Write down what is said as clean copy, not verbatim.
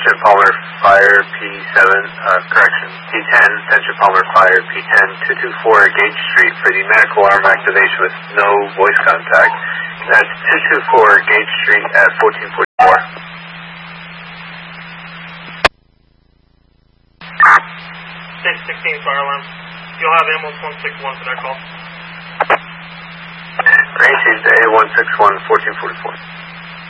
Sergeant Palmer Fire P7, P10, Sergeant Palmer Fire P10, 224 Gage Street for the medical alarm activation with no voice contact. That's 224 Gage Street at 1444. 616 fire alarm. You'll have ambulance 161 for that call. Great, Tuesday 161, 1444.